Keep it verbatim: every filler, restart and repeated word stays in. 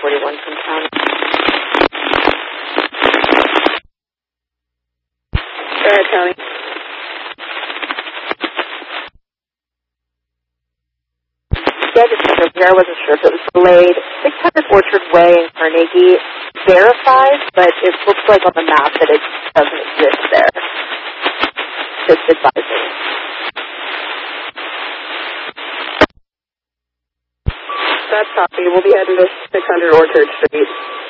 forty-one from town. Go ahead, Tony. Yeah, just over here. I wasn't sure if it was delayed. six hundred Orchard Way in Carnegie verifies, but it looks like on the map that it doesn't exist there. Just advising. That's copy. We'll be heading to six hundred Orchard Street.